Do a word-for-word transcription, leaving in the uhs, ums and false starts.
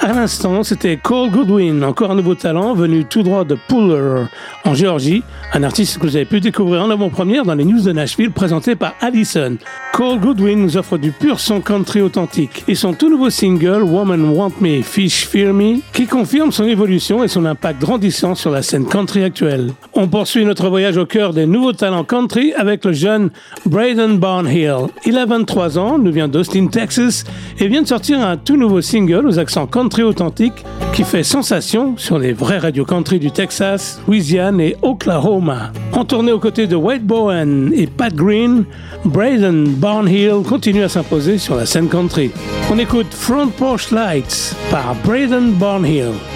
À l'instant, c'était Cole Goodwin, encore un nouveau talent venu tout droit de Puller, en Géorgie, un artiste que vous avez pu découvrir en avant-première dans les news de Nashville présenté par Allison. Cole Goodwin nous offre du pur son country authentique et son tout nouveau single Woman Want Me, Fish Fear Me, qui confirme son évolution et son impact grandissant sur la scène country actuelle. On poursuit notre voyage au cœur des nouveaux talents country avec le jeune Braden Barnhill. Il a vingt-trois ans, nous vient d'Austin, Texas et vient de sortir un tout nouveau single aux accents country authentiques qui fait sensation sur les vraies radios country du Texas, Louisiane et Oklahoma. En tournée aux côtés de White Bowen et Pat Green, Braden Barnhill continue à s'imposer sur la scène country. On écoute Front Porch Lights par Braden Barnhill.